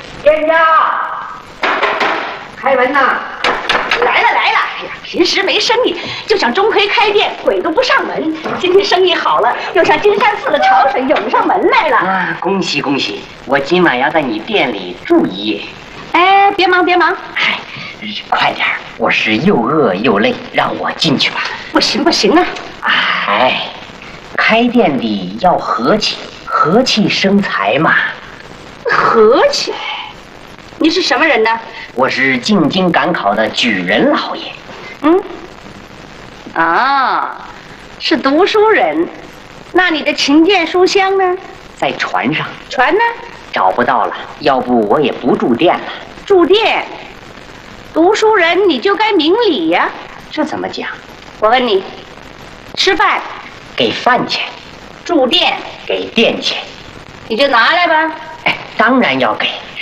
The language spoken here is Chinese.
店家，开门呐！ 来了。哎呀，平时没生意，就想钟馗开店，鬼都不上门。今天生意好了，又像金山寺的潮水涌上门来了。 啊，恭喜恭喜！我今晚要在你店里住一夜。 哎，别忙。 哎，快点，我是又饿又累，让我进去吧。 不行啊！ 哎，开店里要和气，和气生财嘛。 和气？你是什么人呢？ 我是进京赶考的举人老爷。 是读书人。那你的琴剑书香呢？ 在船上。 船呢？ 找不到了，要不我也不住店了。 住店？读书人你就该明理呀。 这怎么讲？ 我问你，吃饭给饭钱， 住店给店钱， 你就拿来吧。 哎，当然要给。